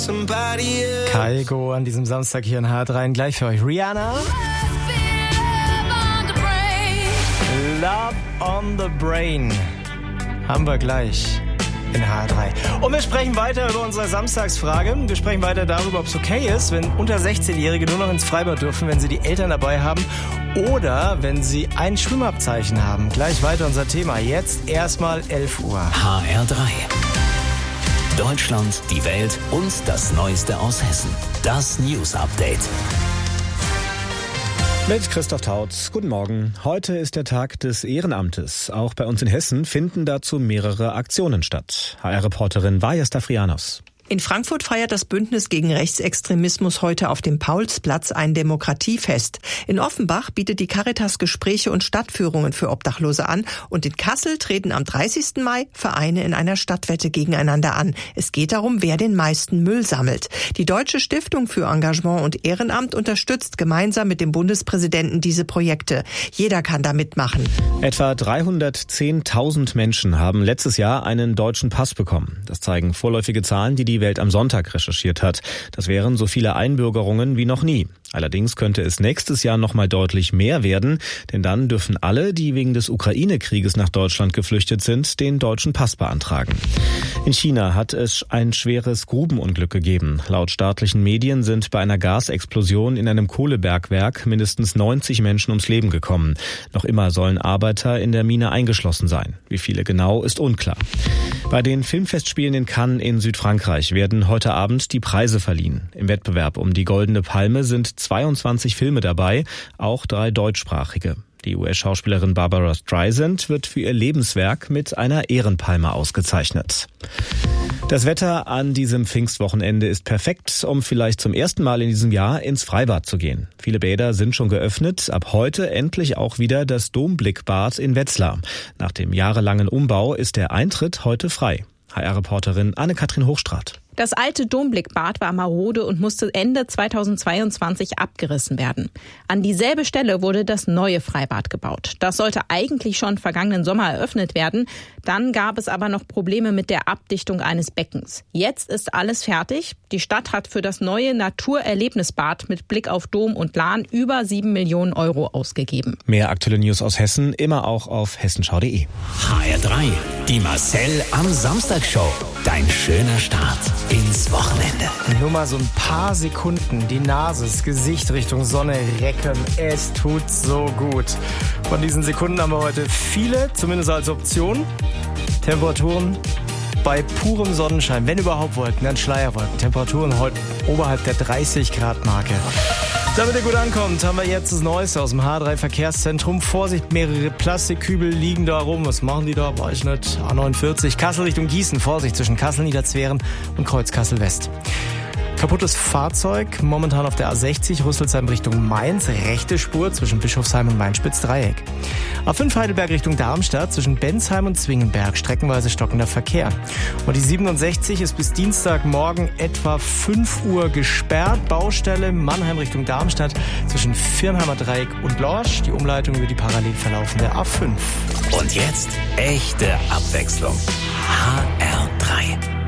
Kygo an diesem Samstag hier in H3. Gleich für euch Rihanna. Love on the Brain. Haben wir gleich in H3. Und wir sprechen weiter über unsere Samstagsfrage. Wir sprechen weiter darüber, ob es okay ist, wenn unter 16-Jährige nur noch ins Freibad dürfen, wenn sie die Eltern dabei haben oder wenn sie ein Schwimmabzeichen haben. Gleich weiter unser Thema. Jetzt erstmal 11 Uhr. HR3. Deutschland, die Welt und das Neueste aus Hessen. Das News Update. Mit Christoph Tautz. Guten Morgen. Heute ist der Tag des Ehrenamtes. Auch bei uns in Hessen finden dazu mehrere Aktionen statt. HR-Reporterin Vaja Stafrianos. In Frankfurt feiert das Bündnis gegen Rechtsextremismus heute auf dem Paulsplatz ein Demokratiefest. In Offenbach bietet die Caritas Gespräche und Stadtführungen für Obdachlose an. Und in Kassel treten am 30. Mai Vereine in einer Stadtwette gegeneinander an. Es geht darum, wer den meisten Müll sammelt. Die Deutsche Stiftung für Engagement und Ehrenamt unterstützt gemeinsam mit dem Bundespräsidenten diese Projekte. Jeder kann da mitmachen. Etwa 310.000 Menschen haben letztes Jahr einen deutschen Pass bekommen. Das zeigen vorläufige Zahlen, die Welt am Sonntag recherchiert hat. Das wären so viele Einbürgerungen wie noch nie. Allerdings könnte es nächstes Jahr noch mal deutlich mehr werden, denn dann dürfen alle, die wegen des Ukraine-Krieges nach Deutschland geflüchtet sind, den deutschen Pass beantragen. In China hat es ein schweres Grubenunglück gegeben. Laut staatlichen Medien sind bei einer Gasexplosion in einem Kohlebergwerk mindestens 90 Menschen ums Leben gekommen. Noch immer sollen Arbeiter in der Mine eingeschlossen sein. Wie viele genau, ist unklar. Bei den Filmfestspielen in Cannes in Südfrankreich werden heute Abend die Preise verliehen. Im Wettbewerb um die Goldene Palme sind 22 Filme dabei, auch 3 deutschsprachige. Die US-Schauspielerin Barbara Streisand wird für ihr Lebenswerk mit einer Ehrenpalme ausgezeichnet. Das Wetter an diesem Pfingstwochenende ist perfekt, um vielleicht zum ersten Mal in diesem Jahr ins Freibad zu gehen. Viele Bäder sind schon geöffnet, ab heute endlich auch wieder das Domblickbad in Wetzlar. Nach dem jahrelangen Umbau ist der Eintritt heute frei. HR-Reporterin Anne-Kathrin Hochstraat. Das alte Domblickbad war marode und musste Ende 2022 abgerissen werden. An dieselbe Stelle wurde das neue Freibad gebaut. Das sollte eigentlich schon vergangenen Sommer eröffnet werden. Dann gab es aber noch Probleme mit der Abdichtung eines Beckens. Jetzt ist alles fertig. Die Stadt hat für das neue Naturerlebnisbad mit Blick auf Dom und Lahn über 7 Millionen Euro ausgegeben. Mehr aktuelle News aus Hessen, immer auch auf hessenschau.de. HR3, die Marcel am Samstag-Show. Dein schöner Start ins Wochenende. Nur mal so ein paar Sekunden die Nase, das Gesicht Richtung Sonne recken. Es tut so gut. Von diesen Sekunden haben wir heute viele, zumindest als Option. Temperaturen bei purem Sonnenschein, wenn überhaupt Wolken, dann Schleierwolken. Temperaturen heute oberhalb der 30-Grad-Marke. Damit ihr gut ankommt, haben wir jetzt das Neueste aus dem H3-Verkehrszentrum. Vorsicht, mehrere Plastikkübel liegen da rum. Was machen die da? Weiß ich nicht. A49, Kassel Richtung Gießen. Vorsicht zwischen Kassel, Niederzweren und Kreuz Kassel West. Kaputtes Fahrzeug, momentan auf der A60, Rüsselsheim Richtung Mainz, rechte Spur zwischen Bischofsheim und Mainspitz-Dreieck. A5 Heidelberg Richtung Darmstadt, zwischen Bensheim und Zwingenberg, streckenweise stockender Verkehr. Und die 67 ist bis Dienstagmorgen etwa 5 Uhr gesperrt. Baustelle Mannheim Richtung Darmstadt, zwischen Firnheimer Dreieck und Lorsch, die Umleitung über die parallel verlaufende A5. Und jetzt echte Abwechslung. HR3.